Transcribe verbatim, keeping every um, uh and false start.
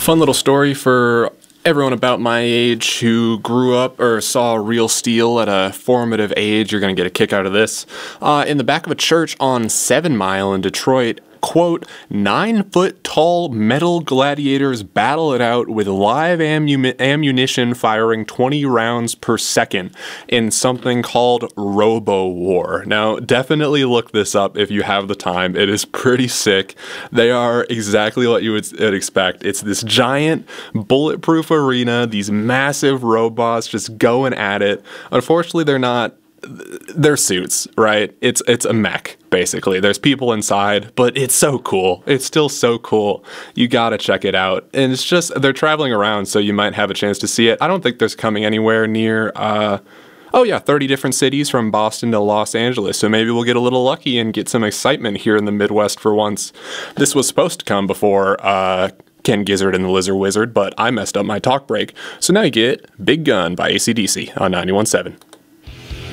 Fun little story for everyone about my age who grew up or saw real steel at a formative age. You're going to get a kick out of this. Uh, in the back of a church on Seven Mile in Detroit, quote, nine foot tall metal gladiators battle it out with live ammu ammunition firing twenty rounds per second in something called Robo War. Now, definitely look this up if you have the time. It is pretty sick. They are exactly what you would expect. It's this giant bulletproof arena, these massive robots just going at it. Unfortunately, they're not They're suits, right? It's it's a mech, basically. There's people inside, but it's so cool. It's still so cool. You gotta check it out. And it's just, they're traveling around, so you might have a chance to see it. I don't think there's coming anywhere near, uh, oh yeah, thirty different cities from Boston to Los Angeles. So maybe we'll get a little lucky and get some excitement here in the Midwest for once. This was supposed to come before, uh, Ken Gizzard and the Lizard Wizard, but I messed up my talk break. So now you get Big Gun by A C D C on ninety-one point seven.